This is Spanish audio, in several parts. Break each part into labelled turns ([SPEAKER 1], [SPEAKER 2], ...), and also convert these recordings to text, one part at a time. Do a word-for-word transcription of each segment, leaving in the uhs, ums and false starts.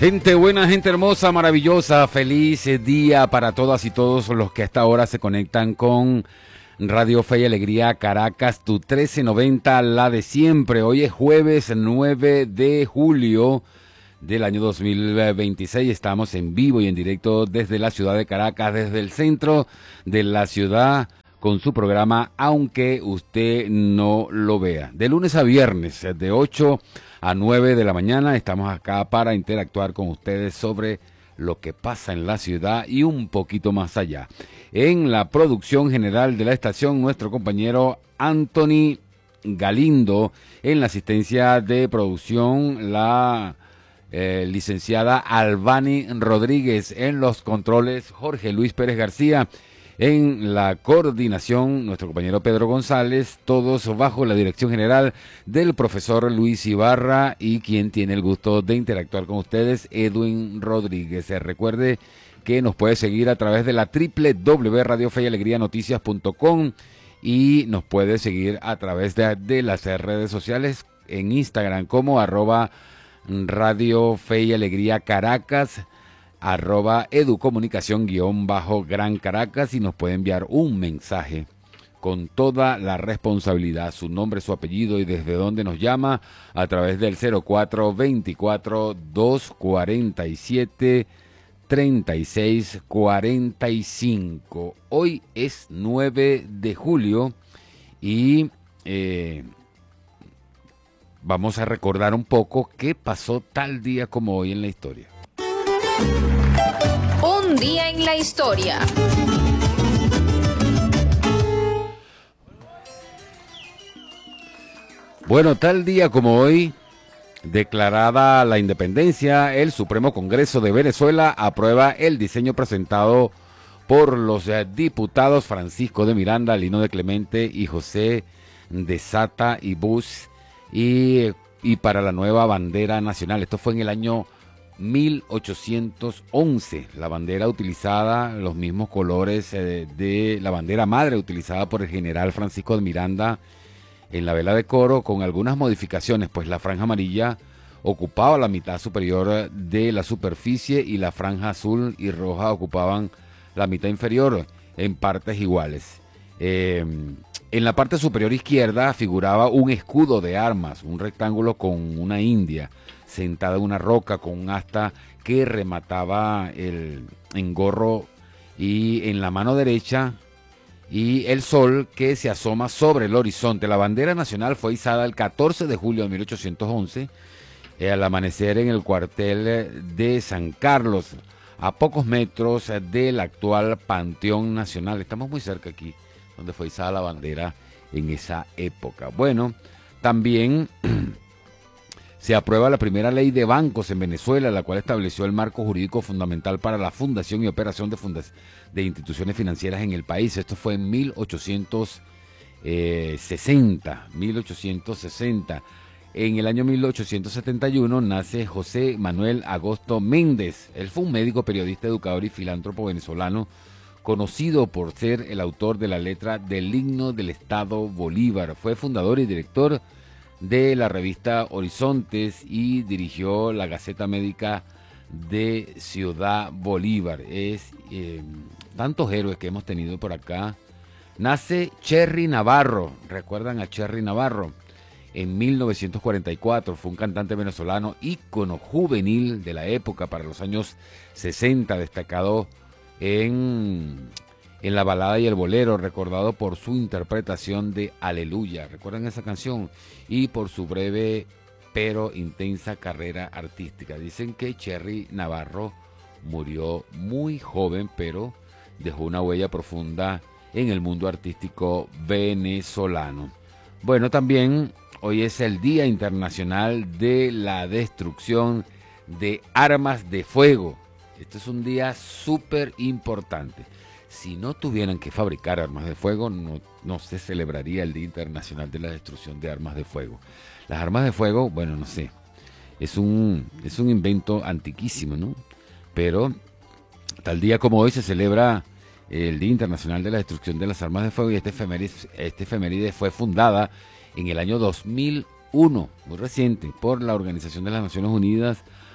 [SPEAKER 1] Gente buena, gente hermosa, maravillosa, feliz día para todas y todos los que a esta hora se conectan con Radio Fe y Alegría Caracas, tu trece noventa, la de siempre. Hoy es jueves nueve de julio del año dos mil veintiséis. Estamos en vivo y en directo desde la ciudad de Caracas, desde el centro de la ciudad, con su programa Aunque Usted No Lo Vea. De lunes a viernes, de ocho a nueve de la mañana, estamos acá para interactuar con ustedes sobre lo que pasa en la ciudad y un poquito más allá. En la producción general de la estación, nuestro compañero Anthony Galindo. En la asistencia de producción, la eh, licenciada Albany Rodríguez. En los controles, Jorge Luis Pérez García. En la coordinación, nuestro compañero Pedro González, todos bajo la dirección general del profesor Luis Ibarra, y quien tiene el gusto de interactuar con ustedes, Edwin Rodríguez. Se recuerde que nos puede seguir a través de la doble u doble u doble u punto radio fe y alegría noticias punto com y nos puede seguir a través de, de las redes sociales en Instagram como arroba Radio Fe y Alegría Caracas, arroba educomunicación guión bajo Gran Caracas, y nos puede enviar un mensaje con toda la responsabilidad, su nombre, su apellido y desde dónde nos llama a través del cero cuatro veinticuatro, doscientos cuarenta y siete, treinta y seis cuarenta y cinco. Hoy es nueve de julio y eh, vamos a recordar un poco qué pasó tal día como hoy en la historia.
[SPEAKER 2] Un día en la historia.
[SPEAKER 1] Bueno, tal día como hoy, declarada la independencia, el Supremo Congreso de Venezuela aprueba el diseño presentado por los diputados Francisco de Miranda, Lino de Clemente y José de Sata y Bus, y, y para la nueva bandera nacional. Esto fue en el año mil ochocientos once, la bandera utilizada, los mismos colores eh, de la bandera madre utilizada por el general Francisco de Miranda en la vela de coro, con algunas modificaciones, pues la franja amarilla ocupaba la mitad superior de la superficie y la franja azul y roja ocupaban la mitad inferior en partes iguales. Eh, en la parte superior izquierda figuraba un escudo de armas, un rectángulo con una india sentada en una roca con un asta que remataba el engorro, y en la mano derecha y el sol que se asoma sobre el horizonte. La bandera nacional fue izada el catorce de julio de mil ochocientos once eh, al amanecer en el cuartel de San Carlos, a pocos metros del actual Panteón Nacional. Estamos muy cerca aquí, donde fue izada la bandera en esa época. Bueno, también se aprueba la primera ley de bancos en Venezuela, la cual estableció el marco jurídico fundamental para la fundación y operación de, fundas de instituciones financieras en el país. Esto fue en mil ochocientos sesenta. En el año mil ochocientos setenta y uno nace José Manuel Agosto Méndez. Él fue un médico, periodista, educador y filántropo venezolano, conocido por ser el autor de la letra del himno del Estado Bolívar. Fue fundador y director de la revista Horizontes y dirigió la Gaceta Médica de Ciudad Bolívar. Es eh, tantos héroes que hemos tenido por acá. Nace Cherry Navarro. ¿Recuerdan a Cherry Navarro? En mil novecientos cuarenta y cuatro fue un cantante venezolano, ícono juvenil de la época para los años sesenta, destacado en en la balada y el bolero, recordado por su interpretación de Aleluya. ¿Recuerdan esa canción? Y por su breve pero intensa carrera artística. Dicen que Cherry Navarro murió muy joven, pero dejó una huella profunda en el mundo artístico venezolano. Bueno, también hoy es el Día Internacional de la Destrucción de Armas de Fuego. Este es un día súper importante. Si no tuvieran que fabricar armas de fuego, no, no se celebraría el Día Internacional de la Destrucción de Armas de Fuego. Las armas de fuego, bueno, no sé, es un, es un invento antiquísimo, ¿no? Pero tal día como hoy se celebra el Día Internacional de la Destrucción de las Armas de Fuego, y este efeméride, este efeméride fue fundada en el año dos mil uno, muy reciente, por la Organización de las Naciones Unidas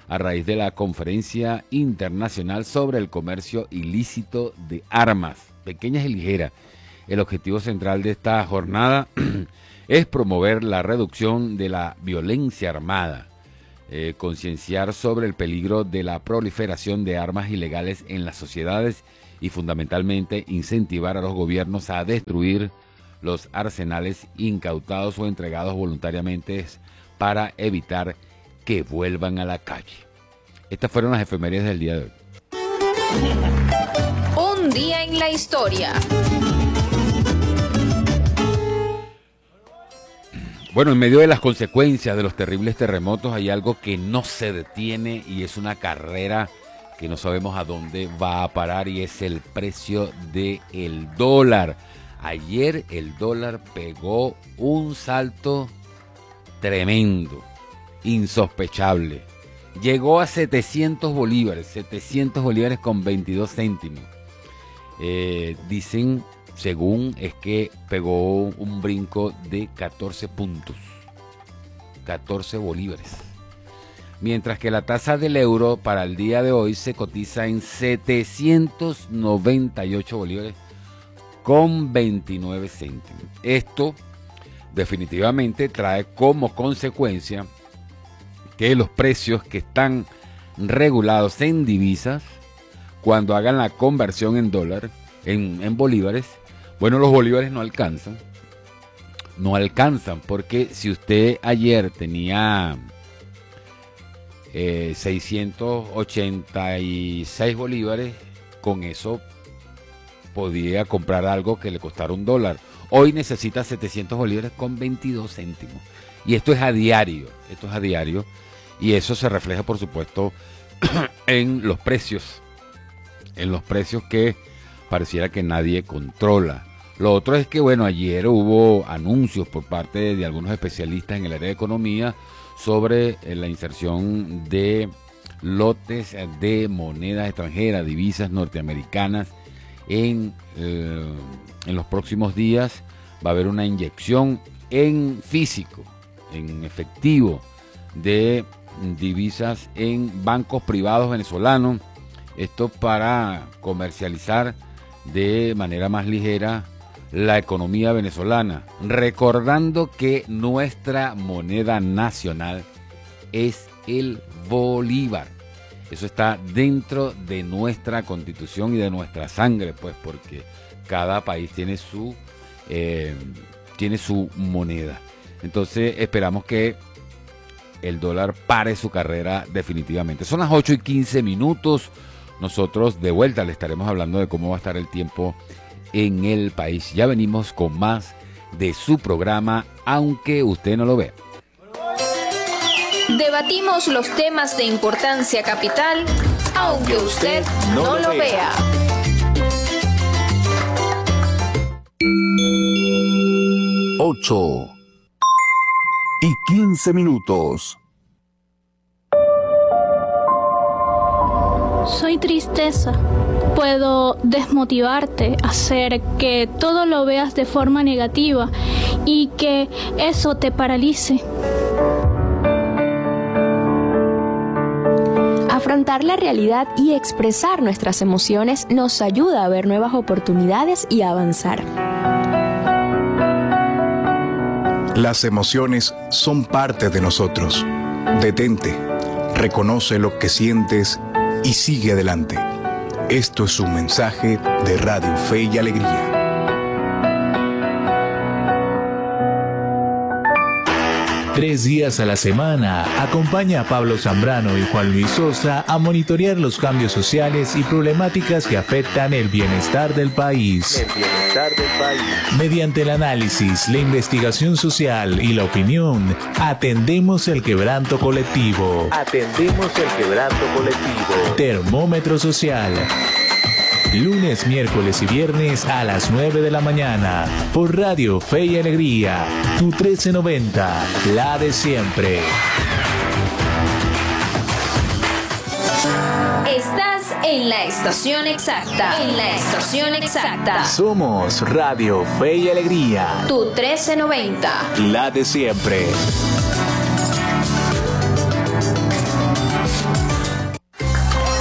[SPEAKER 1] a raíz de la Conferencia Internacional sobre el Comercio Ilícito de Armas, pequeñas y ligeras. El objetivo central de esta jornada es promover la reducción de la violencia armada, eh, concienciar sobre el peligro de la proliferación de armas ilegales en las sociedades y fundamentalmente incentivar a los gobiernos a destruir los arsenales incautados o entregados voluntariamente para evitar que vuelvan a la calle. Estas fueron las efemérides del día de hoy.
[SPEAKER 2] Un día en la historia.
[SPEAKER 1] Bueno, en medio de las consecuencias de los terribles terremotos hay algo que no se detiene y es una carrera que no sabemos a dónde va a parar y es el precio del dólar. Ayer el dólar pegó un salto tremendo, insospechable. Llegó a setecientos bolívares, setecientos bolívares con veintidós céntimos. Eh, dicen, según, es que pegó un brinco de catorce puntos, catorce bolívares. Mientras que la tasa del euro para el día de hoy se cotiza en setecientos noventa y ocho bolívares con veintinueve céntimos. Esto definitivamente trae como consecuencia que los precios que están regulados en divisas, cuando hagan la conversión en dólar, en, en bolívares, bueno, los bolívares no alcanzan. No alcanzan, porque si usted ayer tenía eh, seiscientos ochenta y seis bolívares, con eso podía comprar algo que le costara un dólar. Hoy necesita setecientos bolívares con veintidós céntimos. Y esto es a diario, esto es a diario. Y eso se refleja, por supuesto, en los precios. En los precios que pareciera que nadie controla. Lo otro es que, bueno, ayer hubo anuncios por parte de, de algunos especialistas en el área de economía sobre eh, la inserción de lotes de monedas extranjeras, divisas norteamericanas. En, eh, en los próximos días va a haber una inyección en físico, en efectivo, de divisas en bancos privados venezolanos. Esto para comercializar de manera más ligera la economía venezolana, recordando que nuestra moneda nacional es el bolívar. Eso está dentro de nuestra constitución y de nuestra sangre, pues, porque cada país tiene su, eh, tiene su moneda. Entonces esperamos que el dólar pare su carrera definitivamente. Son las ocho y quince minutos. Nosotros de vuelta le estaremos hablando de cómo va a estar el tiempo en el país. Ya venimos con más de su programa, aunque usted no lo vea.
[SPEAKER 2] Debatimos los temas de importancia capital, aunque usted no lo vea.
[SPEAKER 3] Ocho y quince minutos.
[SPEAKER 4] Soy tristeza. Puedo desmotivarte, hacer que todo lo veas de forma negativa y que eso te paralice.
[SPEAKER 5] Afrontar la realidad y expresar nuestras emociones nos ayuda a ver nuevas oportunidades y a avanzar.
[SPEAKER 3] Las emociones son parte de nosotros. Detente, reconoce lo que sientes y sigue adelante. Esto es un mensaje de Radio Fe y Alegría.
[SPEAKER 6] Tres días a la semana, acompaña a Pablo Zambrano y Juan Luis Sosa a monitorear los cambios sociales y problemáticas que afectan el bienestar del país. El bienestar del país. Mediante el análisis, la investigación social y la opinión, atendemos el quebranto colectivo. Atendemos el quebranto colectivo. Termómetro social. Lunes, miércoles y viernes a las nueve de la mañana por Radio Fe y Alegría, tu trece noventa, la de siempre.
[SPEAKER 2] Estás en la estación exacta. En la estación exacta.
[SPEAKER 6] Somos Radio Fe y Alegría,
[SPEAKER 2] tu trece noventa,
[SPEAKER 6] la de siempre.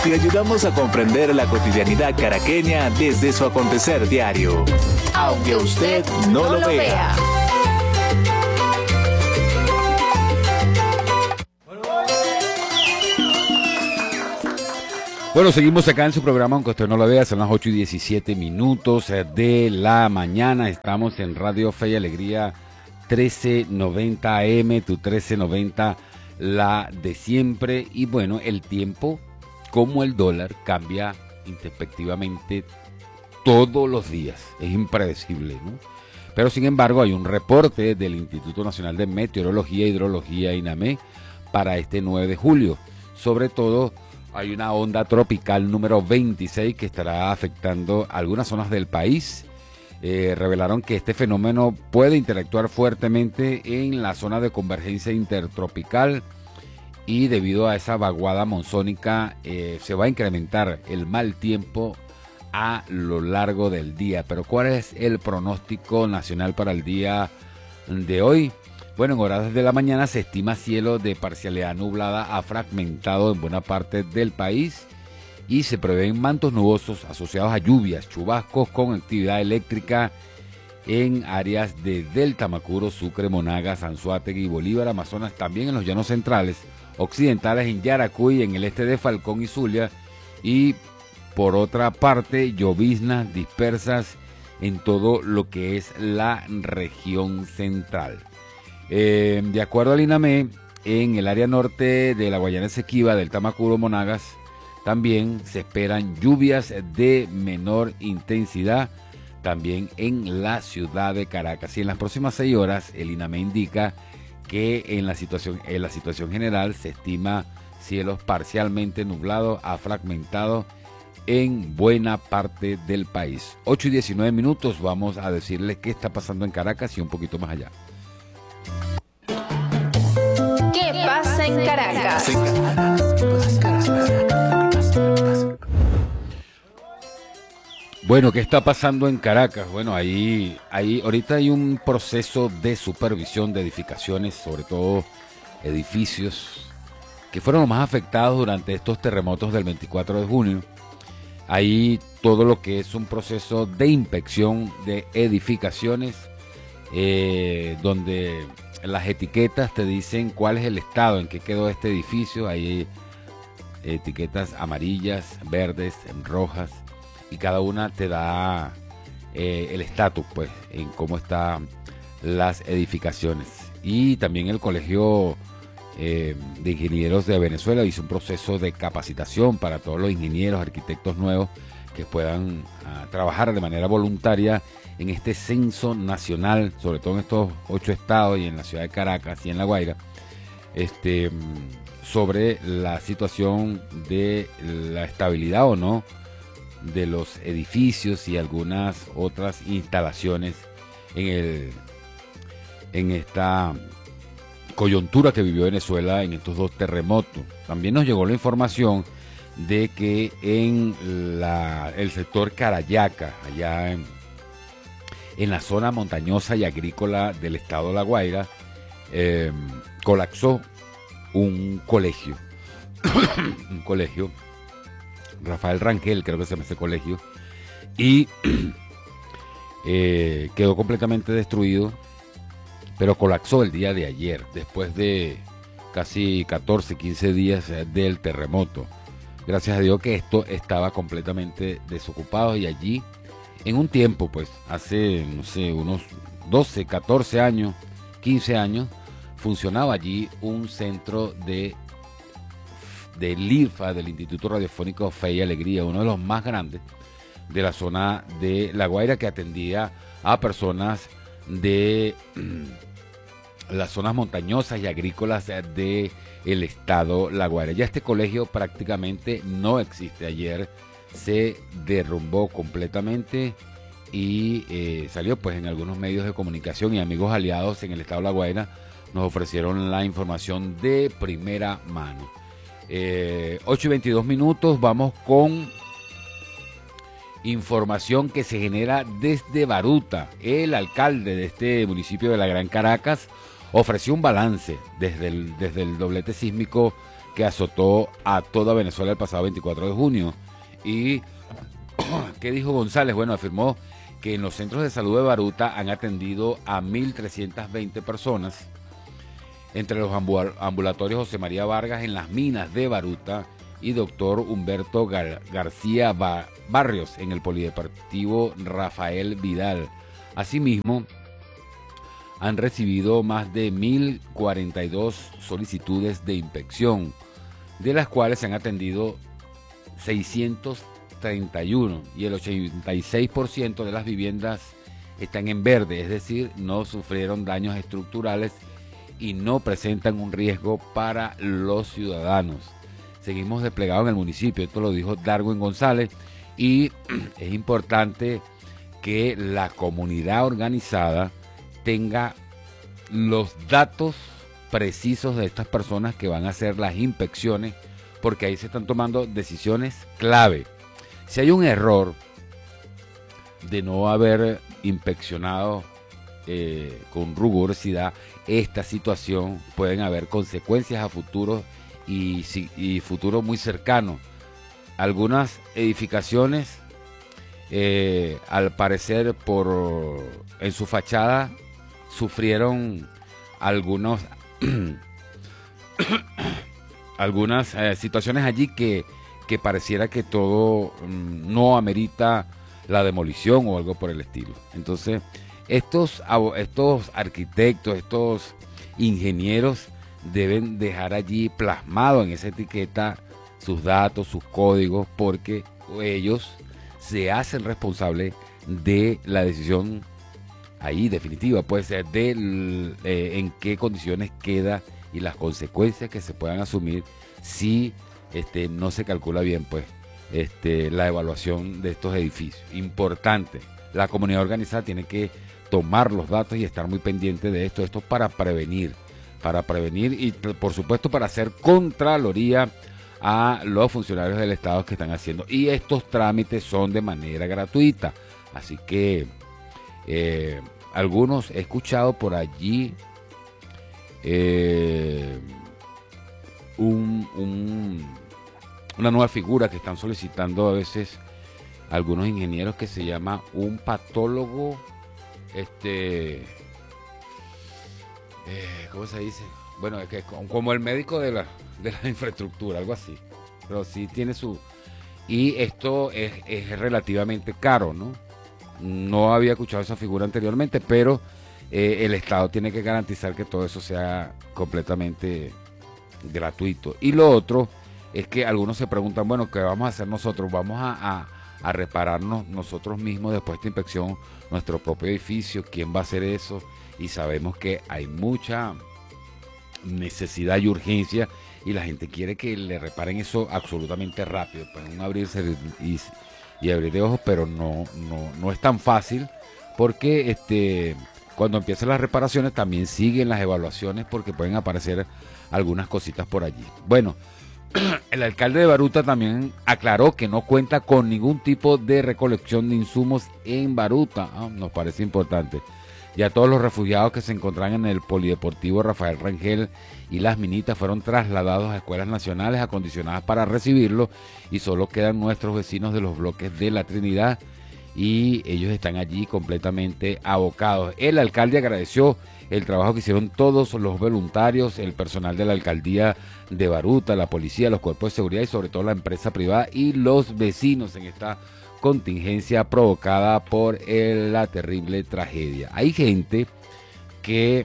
[SPEAKER 6] Te ayudamos a comprender la cotidianidad caraqueña desde su acontecer diario.
[SPEAKER 2] Aunque usted no lo vea.
[SPEAKER 1] Bueno, seguimos acá en su programa, aunque usted no lo vea, son las ocho y diecisiete minutos de la mañana. Estamos en Radio Fe y Alegría trece noventa A M, tu trece noventa, la de siempre. Y bueno, el tiempo, como el dólar, cambia introspectivamente todos los días. Es impredecible, ¿no? Pero sin embargo, hay un reporte del Instituto Nacional de Meteorología e Hidrología, INAME, para este nueve de julio. Sobre todo, hay una onda tropical número veintiséis que estará afectando algunas zonas del país. Eh, revelaron que este fenómeno puede interactuar fuertemente en la zona de convergencia intertropical y debido a esa vaguada monzónica eh, se va a incrementar el mal tiempo a lo largo del día. Pero ¿cuál es el pronóstico nacional para el día de hoy? Bueno, en horas de la mañana se estima cielo de parcialidad nublada a fragmentado en buena parte del país y se prevén mantos nubosos asociados a lluvias, chubascos con actividad eléctrica en áreas de Delta, Macuro, Sucre, Monagas, Anzoátegui, Bolívar, Amazonas, también en los llanos centrales, occidentales, en Yaracuy, en el este de Falcón y Zulia, y por otra parte lloviznas dispersas en todo lo que es la región central. Eh, de acuerdo al INAME, en el área norte de la Guayana Esequiba, del Tamacuro, Monagas, también se esperan lluvias de menor intensidad, también en la ciudad de Caracas. Y en las próximas seis horas, el INAME indica que en la situación, en la situación general se estima cielos parcialmente nublados a fragmentados en buena parte del país. ocho y diecinueve minutos, vamos a decirles qué está pasando en Caracas y un poquito más allá.
[SPEAKER 2] ¿Qué pasa en Caracas?
[SPEAKER 1] Bueno, ¿qué está pasando en Caracas? Bueno, ahí, ahí ahorita hay un proceso de supervisión de edificaciones, sobre todo edificios que fueron los más afectados durante estos terremotos del veinticuatro de junio. Ahí todo lo que es un proceso de inspección de edificaciones, eh, donde las etiquetas te dicen cuál es el estado en que quedó este edificio. Hay etiquetas amarillas, verdes, rojas, y cada una te da eh, el estatus, pues, en cómo están las edificaciones. Y también el Colegio eh, de Ingenieros de Venezuela hizo un proceso de capacitación para todos los ingenieros, arquitectos nuevos que puedan uh, trabajar de manera voluntaria en este censo nacional, sobre todo en estos ocho estados y en la ciudad de Caracas y en La Guaira, este, sobre la situación de la estabilidad o no de los edificios y algunas otras instalaciones en el en esta coyuntura que vivió Venezuela en estos dos terremotos. También nos llegó la información de que en la, el sector Carayaca, allá en, en la zona montañosa y agrícola del estado de La Guaira, eh, colapsó un colegio, un colegio, Rafael Rangel, creo que se llama ese colegio, y eh, quedó completamente destruido, pero colapsó el día de ayer, después de casi catorce, quince días del terremoto. Gracias a Dios que esto estaba completamente desocupado, y allí, en un tiempo, pues, hace, no sé, unos doce, catorce años, quince años, funcionaba allí un centro de del I R F A, del Instituto Radiofónico Fe y Alegría, uno de los más grandes de la zona de La Guaira, que atendía a personas de las zonas montañosas y agrícolas de el estado La Guaira. Ya este colegio prácticamente no existe. Ayer se derrumbó completamente y eh, salió pues en algunos medios de comunicación, y amigos aliados en el estado La Guaira nos ofrecieron la información de primera mano. Eh, ocho y veintidós minutos, vamos con información que se genera desde Baruta. El alcalde de este municipio de la Gran Caracas ofreció un balance desde el, desde el doblete sísmico que azotó a toda Venezuela el pasado veinticuatro de junio. ¿Y qué dijo González? Bueno, afirmó que en los centros de salud de Baruta han atendido a mil trescientas veinte personas, entre los ambulatorios José María Vargas en las minas de Baruta y doctor Humberto Gar García Bar Barrios en el polideportivo Rafael Vidal. Asimismo, han recibido más de mil cuarenta y dos solicitudes de inspección, de las cuales se han atendido seiscientos treinta y uno y el ochenta y seis por ciento de las viviendas están en verde, es decir, no sufrieron daños estructurales y no presentan un riesgo para los ciudadanos. Seguimos desplegados en el municipio, esto lo dijo Darwin González, y es importante que la comunidad organizada tenga los datos precisos de estas personas que van a hacer las inspecciones, porque ahí se están tomando decisiones clave. Si hay un error de no haber inspeccionado eh, con rigurosidad esta situación, pueden haber consecuencias a futuro y, y futuro muy cercano. Algunas edificaciones, eh, al parecer, por en su fachada sufrieron algunos algunas eh, situaciones allí que, que pareciera que todo mm, no amerita la demolición o algo por el estilo. Entonces, estos, estos arquitectos, estos ingenieros deben dejar allí plasmado en esa etiqueta sus datos, sus códigos, porque ellos se hacen responsables de la decisión ahí definitiva, puede ser de eh, en qué condiciones queda y las consecuencias que se puedan asumir si este, no se calcula bien pues este, la evaluación de estos edificios. Importante, la comunidad organizada tiene que tomar los datos y estar muy pendiente de esto, esto para prevenir, para prevenir y por supuesto para hacer contraloría a los funcionarios del Estado que están haciendo. Y estos trámites son de manera gratuita, así que eh, algunos he escuchado por allí eh, un, un, una nueva figura que están solicitando a veces algunos ingenieros, que se llama un patólogo, este, eh, ¿cómo se dice? Bueno, es que como el médico de la, de la infraestructura, algo así, pero sí tiene su... Y esto es, es relativamente caro, ¿no? No había escuchado esa figura anteriormente, pero eh, el Estado tiene que garantizar que todo eso sea completamente gratuito. Y lo otro es que algunos se preguntan, bueno, ¿qué vamos a hacer nosotros? Vamos a, a, a repararnos nosotros mismos después de esta inspección nuestro propio edificio. ¿Quién va a hacer eso? Y sabemos que hay mucha necesidad y urgencia y la gente quiere que le reparen eso absolutamente rápido, pues un abrirse y, y abrir de ojos, pero no, no, no es tan fácil, porque este, cuando empiezan las reparaciones también siguen las evaluaciones, porque pueden aparecer algunas cositas por allí. Bueno, el alcalde de Baruta también aclaró que no cuenta con ningún tipo de recolección de insumos en Baruta. Ah, nos parece importante. Ya todos los refugiados que se encontraban en el polideportivo Rafael Rangel y Las Minitas fueron trasladados a escuelas nacionales acondicionadas para recibirlos, y solo quedan nuestros vecinos de los bloques de La Trinidad y ellos están allí completamente abocados. El alcalde agradeció el trabajo que hicieron todos los voluntarios, el personal de la alcaldía de Baruta, la policía, los cuerpos de seguridad y sobre todo la empresa privada y los vecinos en esta contingencia provocada por el, la terrible tragedia. Hay gente que,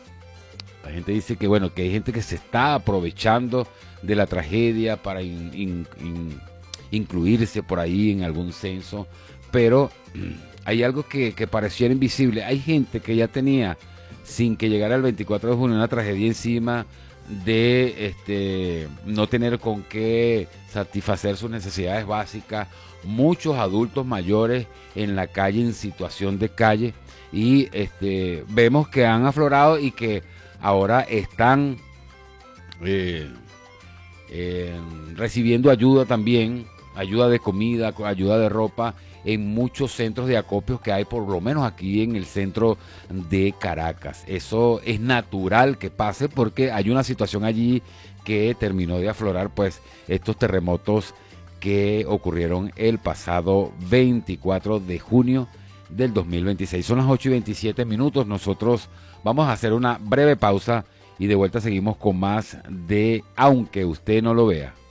[SPEAKER 1] la gente dice que bueno, que hay gente que se está aprovechando de la tragedia para in, in, in, incluirse por ahí en algún censo, pero hay algo que, que pareciera invisible. Hay gente que ya tenía, sin que llegara el veinticuatro de junio, una tragedia encima de este, no tener con qué satisfacer sus necesidades básicas, muchos adultos mayores en la calle, en situación de calle, y este, vemos que han aflorado y que ahora están eh, eh, recibiendo ayuda también, ayuda de comida, ayuda de ropa, en muchos centros de acopios que hay, por lo menos aquí en el centro de Caracas. Eso es natural que pase porque hay una situación allí que terminó de aflorar pues estos terremotos que ocurrieron el pasado veinticuatro de junio del dos mil veintiséis. Son las ocho y veintisiete minutos. Nosotros vamos a hacer una breve pausa y de vuelta seguimos con más de Aunque Usted No Lo Vea.